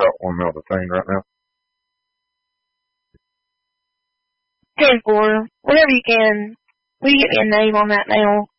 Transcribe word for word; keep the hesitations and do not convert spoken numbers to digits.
got one nail detained right now. ten four, whatever you can. Will you get me a name on that nail?